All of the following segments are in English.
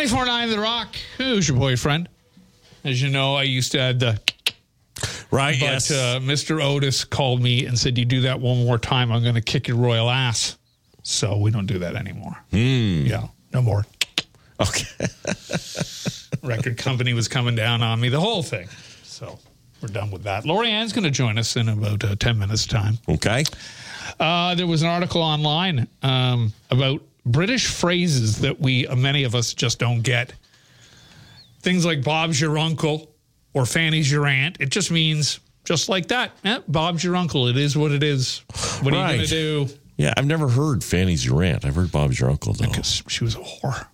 94.9 The Rock. Who's your boyfriend? As you know, I used to add the... Right, but, yes. Mr. Otis called me and said, you do that one more time, I'm going to kick your royal ass. So we don't do that anymore. Yeah, no more. Okay. Record company was coming down on me, the whole thing. So we're done with that. Lori Ann's going to join us in about 10 minutes' time. Okay. There was an article online about British phrases that many of us just don't get. Things like Bob's your uncle or Fanny's your aunt. It just means just like that. Bob's your uncle. It is what it is. What are you going to do? Yeah, I've never heard Fanny's your aunt. I've heard Bob's your uncle, though. Because she was a whore.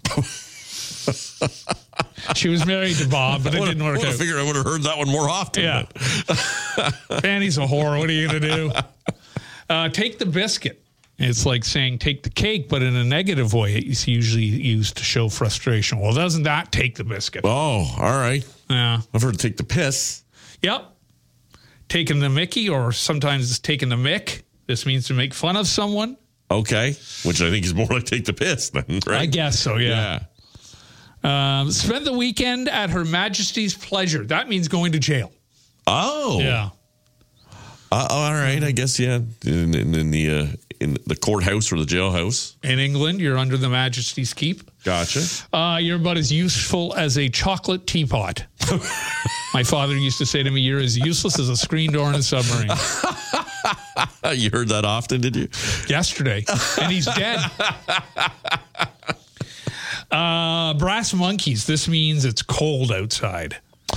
She was married to Bob, but it didn't work out. I figured I would have heard that one more often. Yeah. Fanny's a whore. What are you going to do? Take the biscuit. It's like saying take the cake, but in a negative way. It's usually used to show frustration. Well, doesn't that take the biscuit? Oh, all right. Yeah. I've heard take the piss. Yep. Taking the Mickey, or sometimes it's taking the Mick. This means to make fun of someone. Okay. Which I think is more like take the piss then, right? I guess so, yeah. Spend the weekend at Her Majesty's pleasure. That means going to jail. Oh. Yeah. All right. I guess, yeah. In the courthouse or the jailhouse. In England, you're under the Majesty's keep. Gotcha. You're about as useful as a chocolate teapot. My father used to say to me, you're as useless as a screen door in a submarine. You heard that often, did you? Yesterday. And he's dead. Brass monkeys. This means it's cold outside.